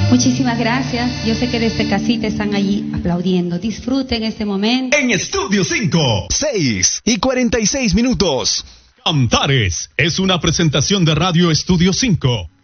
Muchísimas gracias. Yo sé que desde casita están allí aplaudiendo. Disfruten este momento. En Estudio 5, 6:46. Cantares es una presentación de Radio Estudio 5.